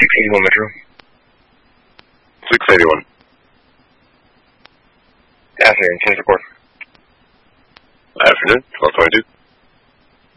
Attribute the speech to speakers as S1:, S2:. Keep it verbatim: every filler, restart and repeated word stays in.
S1: six eighty-one Metro.
S2: six eighty-one.
S1: Afternoon, ten four.
S2: Afternoon, twelve twenty-two.